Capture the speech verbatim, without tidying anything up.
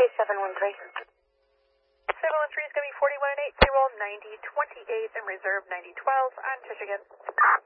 seven one three. seven one three is going to be forty-one and eight, payroll ninety twenty-eight and reserve ninety twelve on Michigan.